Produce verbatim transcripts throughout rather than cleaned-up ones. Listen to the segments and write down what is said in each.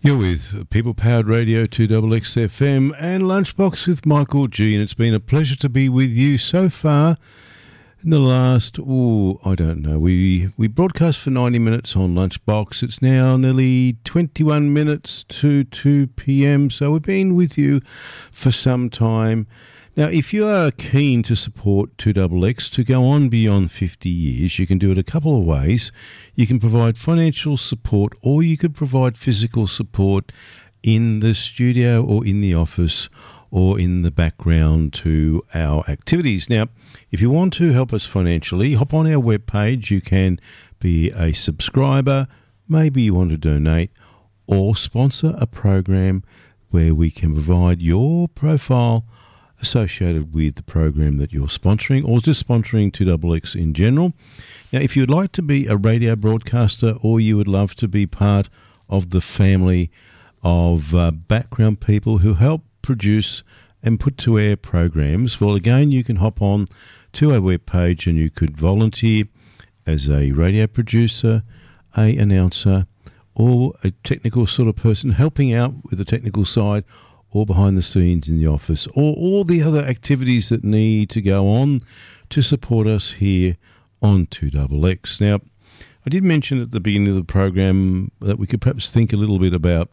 You're with People Powered Radio two X X F M and Lunchbox with Michael G, and it's been a pleasure to be with you so far in the last, oh, I don't know, we, we broadcast for ninety minutes on Lunchbox. It's now nearly twenty-one minutes to two p.m, so we've been with you for some time. Now, if you are keen to support two X X to go on beyond fifty years, you can do it a couple of ways. You can provide financial support, or you could provide physical support in the studio or in the office or in the background to our activities. Now, if you want to help us financially, hop on our webpage. You can be a subscriber, maybe you want to donate, or sponsor a program where we can provide your profile associated with the program that you're sponsoring, or just sponsoring two X X in general. Now, if you'd like to be a radio broadcaster, or you would love to be part of the family of uh, background people who help produce and put to air programs, well, again, you can hop on to our webpage and you could volunteer as a radio producer, a announcer, or a technical sort of person helping out with the technical side, or behind the scenes in the office, or all the other activities that need to go on to support us here on two X X. Now, I did mention at the beginning of the program that we could perhaps think a little bit about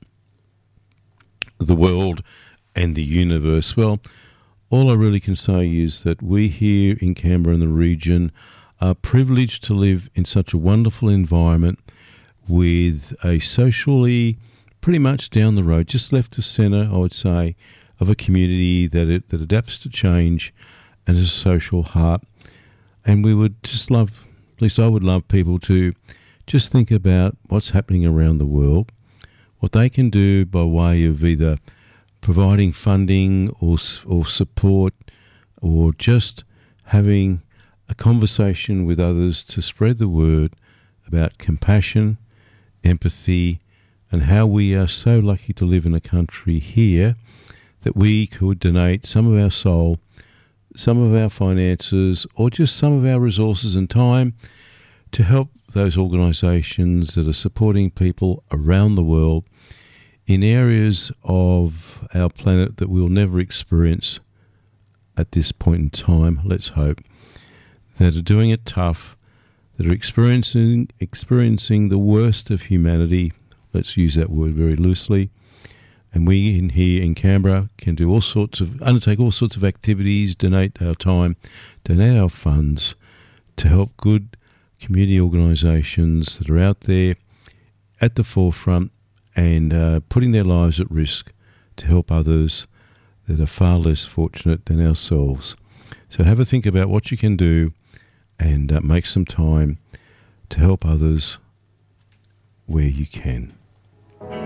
the world and the universe. Well, all I really can say is that we here in Canberra and the region are privileged to live in such a wonderful environment with a socially pretty much down the road, just left to centre, I would say, of a community that it, that adapts to change and has a social heart. And we would just love, at least I would love people to just think about what's happening around the world, what they can do by way of either providing funding or or support, or just having a conversation with others to spread the word about compassion, empathy, and how we are so lucky to live in a country here that we could donate some of our soul, some of our finances, or just some of our resources and time to help those organisations that are supporting people around the world in areas of our planet that we'll never experience at this point in time, let's hope, that are doing it tough, that are experiencing experiencing the worst of humanity. Let's use that word very loosely. And we in here in Canberra can do all sorts of, undertake all sorts of activities, donate our time, donate our funds to help good community organisations that are out there at the forefront and uh, putting their lives at risk to help others that are far less fortunate than ourselves. So have a think about what you can do and uh, make some time to help others where you can.